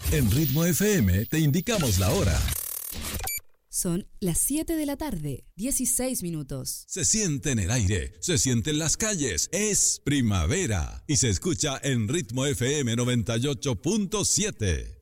En Ritmo FM te indicamos la hora. Son las 7 de la tarde, 16 minutos. Se siente en el aire, se siente en las calles, es primavera y se escucha en Ritmo FM 98.7.